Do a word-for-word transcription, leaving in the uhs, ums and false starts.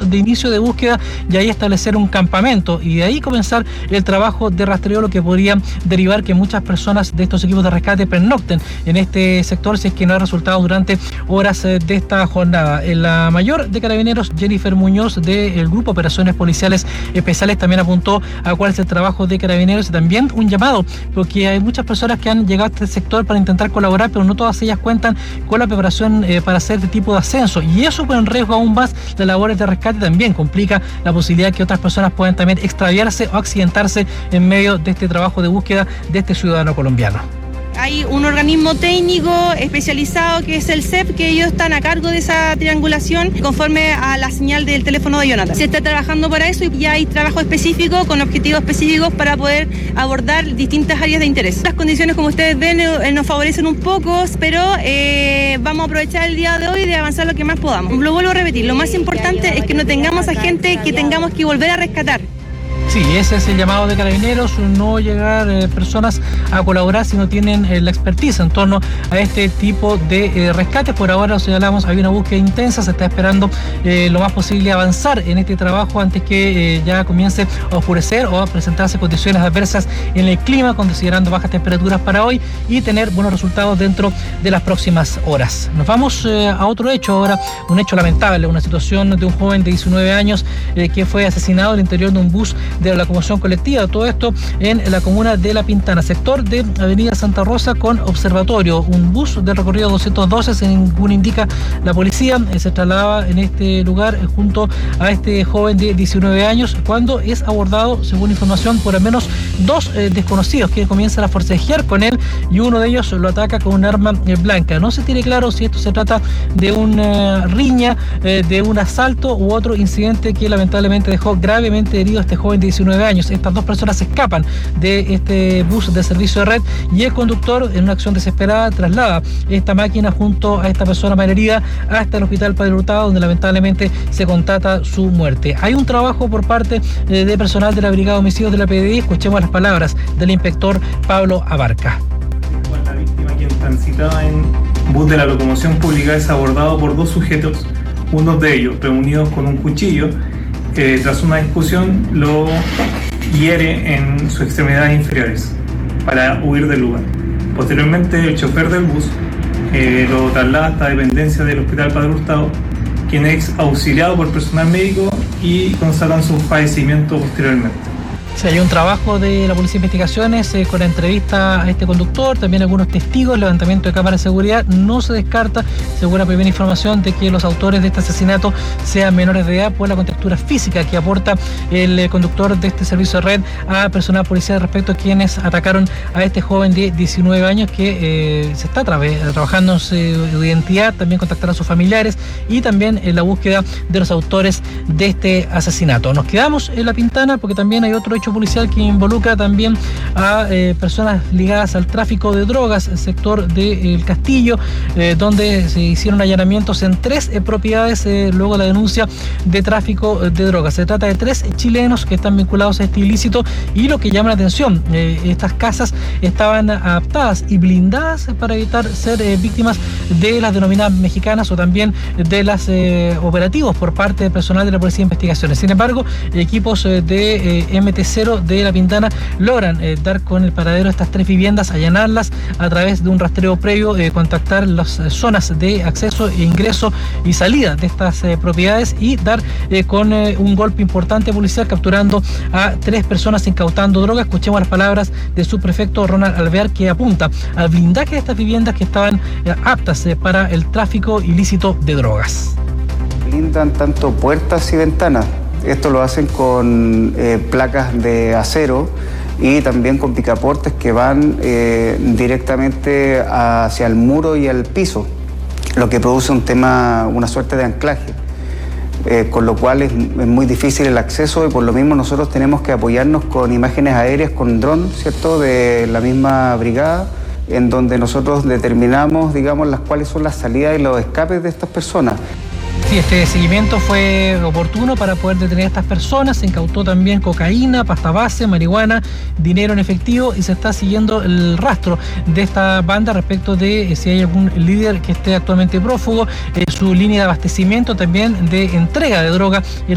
de inicio de búsqueda y ahí establecer un campamento y de ahí comenzar el trabajo de rastreo, lo que podría derivar que muchas personas de estos equipos de rescate pernocten en este sector si es que no hay resultados durante horas de esta jornada. La mayor de Carabineros, Jennifer Muñoz, del Grupo Operaciones Policiales Especiales, también apuntó a cuál es el trabajo de Carabineros y también un llamado, porque hay muchas personas que han llegado a este sector para intentar colaborar, pero no todas ellas cuentan con la preparación eh, para hacer este tipo de ascenso, y eso pone en riesgo aún más las labores de rescate. También complica la posibilidad de que otras personas puedan también extraviarse o accidentarse en medio de este trabajo de búsqueda de este ciudadano colombiano. Hay un organismo técnico especializado que es el C E P, que ellos están a cargo de esa triangulación conforme a la señal del teléfono de Jonathan. Se está trabajando para eso y ya hay trabajo específico con objetivos específicos para poder abordar distintas áreas de interés. Las condiciones, como ustedes ven, eh, nos favorecen un poco, pero eh, vamos a aprovechar el día de hoy de avanzar lo que más podamos. Lo vuelvo a repetir, lo más importante es que no tengamos a gente que tengamos que volver a rescatar. Sí, ese es el llamado de Carabineros, no llegar eh, personas a colaborar si no tienen eh, la expertise en torno a este tipo de eh, rescates. Por ahora, lo señalamos, hay una búsqueda intensa, se está esperando eh, lo más posible avanzar en este trabajo antes que eh, ya comience a oscurecer o a presentarse condiciones adversas en el clima, considerando bajas temperaturas para hoy, y tener buenos resultados dentro de las próximas horas. Nos vamos eh, a otro hecho ahora, un hecho lamentable, una situación de un joven de diecinueve años eh, que fue asesinado al interior de un bus de la locomoción colectiva. Todo esto en la comuna de La Pintana, sector de Avenida Santa Rosa con Observatorio. Un bus de recorrido doscientos doce, según indica la policía, se trasladaba en este lugar junto a este joven de diecinueve años cuando es abordado, según información, por al menos dos eh, desconocidos que comienzan a forcejear con él y uno de ellos lo ataca con un arma eh, blanca. No se tiene claro si esto se trata de una eh, riña, eh, de un asalto u otro incidente que lamentablemente dejó gravemente herido a este joven de diecinueve años. Estas dos personas escapan de este bus de servicio de red y el conductor, en una acción desesperada, traslada esta máquina junto a esta persona malherida hasta el hospital Padre Hurtado, donde lamentablemente se constata su muerte. Hay un trabajo por parte eh, de personal de la Brigada de Homicidios de la P D I. Escuchemos las palabras del inspector Pablo Abarca. La víctima, quien transitaba en bus de la locomoción pública, es abordado por dos sujetos, uno de ellos reunidos con un cuchillo. Eh, tras una discusión lo hiere en sus extremidades inferiores para huir del lugar. Posteriormente, el chofer del bus eh, lo traslada hasta dependencia del Hospital Padre Hurtado, quien es auxiliado por personal médico y constatan su fallecimiento posteriormente. Sí, hay un trabajo de la Policía de Investigaciones eh, con la entrevista a este conductor, también algunos testigos, levantamiento de cámaras de seguridad. No se descarta, según la primera información, de que los autores de este asesinato sean menores de edad por la contextura física que aporta el eh, conductor de este servicio de red a personal policial respecto a quienes atacaron a este joven de diecinueve años que eh, se está tra- trabajando en su identidad, también contactar a sus familiares y también en la búsqueda de los autores de este asesinato. Nos quedamos en La Pintana porque también hay otro hecho policial que involucra también a eh, personas ligadas al tráfico de drogas, el sector del Castillo, eh, donde se hicieron allanamientos en tres eh, propiedades eh, luego de la denuncia de tráfico de drogas. Se trata de tres chilenos que están vinculados a este ilícito y lo que llama la atención, eh, estas casas estaban adaptadas y blindadas para evitar ser eh, víctimas de las denominadas mexicanas o también de las eh, operativos por parte del personal de la Policía de Investigaciones. Sin embargo, equipos eh, de eh, M T C de La Pintana logran eh, dar con el paradero de estas tres viviendas, allanarlas a través de un rastreo previo, eh, contactar las eh, zonas de acceso e ingreso y salida de estas eh, propiedades y dar eh, con eh, un golpe importante policial, capturando a tres personas incautando drogas. Escuchemos las palabras de su prefecto Ronald Alvear, que apunta al blindaje de estas viviendas que estaban eh, aptas eh, para el tráfico ilícito de drogas. Blindan tanto puertas y ventanas. Esto lo hacen con eh, placas de acero y también con picaportes que van eh, directamente hacia el muro y al piso, lo que produce un tema, una suerte de anclaje, eh, con lo cual es, es muy difícil el acceso y por lo mismo nosotros tenemos que apoyarnos con imágenes aéreas, con dron, ¿cierto?, de la misma brigada, en donde nosotros determinamos, digamos, las cuáles son las salidas y los escapes de estas personas. Sí, este seguimiento fue oportuno para poder detener a estas personas. Se incautó también cocaína, pasta base, marihuana, dinero en efectivo y se está siguiendo el rastro de esta banda respecto de si hay algún líder que esté actualmente prófugo, eh, su línea de abastecimiento también de entrega de droga.